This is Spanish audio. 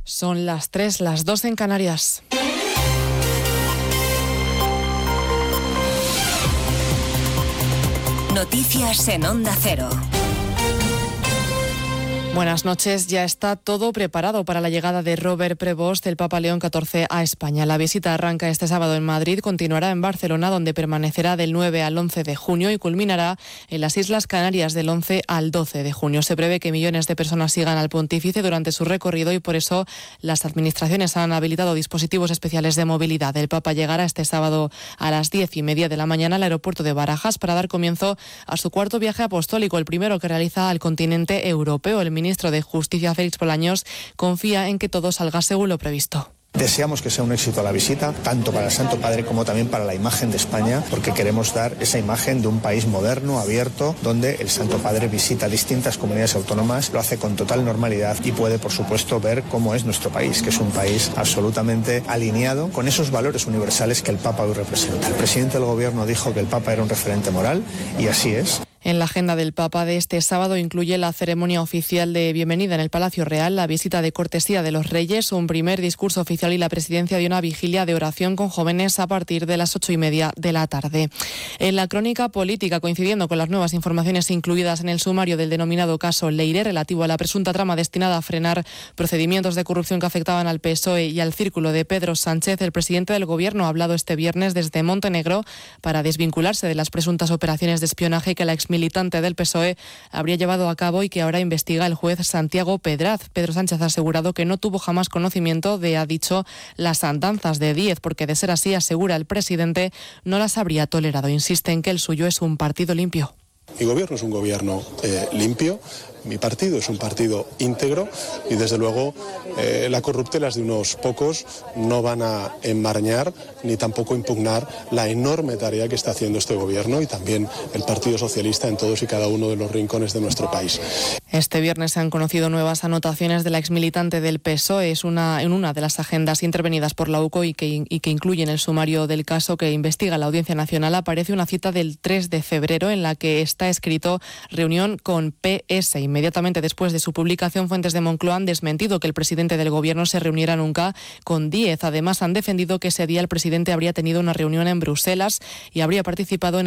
Son las 3, las 2 en Canarias. Noticias en Onda Cero. Buenas noches. Ya está todo preparado para la llegada de Robert Prevost, del Papa León XIV, a España. La visita arranca este sábado en Madrid, continuará en Barcelona, donde permanecerá del 9 al 11 de junio y culminará en las Islas Canarias del 11 al 12 de junio. Se prevé que millones de personas sigan al pontífice durante su recorrido y por eso las administraciones han habilitado dispositivos especiales de movilidad. El Papa llegará este sábado a las 10:30 de la mañana al aeropuerto de Barajas para dar comienzo a su cuarto viaje apostólico, el primero que realiza al continente europeo. El ministro de Justicia, Félix Bolaños, confía en que todo salga según lo previsto. Deseamos que sea un éxito la visita, tanto para el Santo Padre como también para la imagen de España, porque queremos dar esa imagen de un país moderno, abierto, donde el Santo Padre visita distintas comunidades autónomas, lo hace con total normalidad y puede, por supuesto, ver cómo es nuestro país, que es un país absolutamente alineado con esos valores universales que el Papa hoy representa. El presidente del Gobierno dijo que el Papa era un referente moral y así es. En la agenda del Papa de este sábado incluye la ceremonia oficial de bienvenida en el Palacio Real, la visita de cortesía de los Reyes, un primer discurso oficial y la presidencia de una vigilia de oración con jóvenes a partir de las 8:30 de la tarde. En la crónica política, coincidiendo con las nuevas informaciones incluidas en el sumario del denominado caso Leire, relativo a la presunta trama destinada a frenar procedimientos de corrupción que afectaban al PSOE y al círculo de Pedro Sánchez, el presidente del Gobierno ha hablado este viernes desde Montenegro para desvincularse de las presuntas operaciones de espionaje que la exmilitante del PSOE habría llevado a cabo y que ahora investiga el juez Santiago Pedraz. Pedro Sánchez ha asegurado que no tuvo jamás conocimiento de, ha dicho, las andanzas de Díez, porque de ser así, asegura el presidente, no las habría tolerado. Insiste en que el suyo es un partido limpio. Mi gobierno es un gobierno limpio, mi partido es un partido íntegro y desde luego las corruptelas de unos pocos no van a enmarañar ni tampoco impugnar la enorme tarea que está haciendo este gobierno y también el Partido Socialista en todos y cada uno de los rincones de nuestro país. Este viernes se han conocido nuevas anotaciones de la exmilitante del PSOE. Es en una de las agendas intervenidas por la UCO y que incluye en el sumario del caso que investiga la Audiencia Nacional. Aparece una cita del 3 de febrero en la que está escrito reunión con PS. Inmediatamente después de su publicación, fuentes de Moncloa han desmentido que el presidente del Gobierno se reuniera nunca con Díez. Además, han defendido que ese día el presidente habría tenido una reunión en Bruselas y habría participado en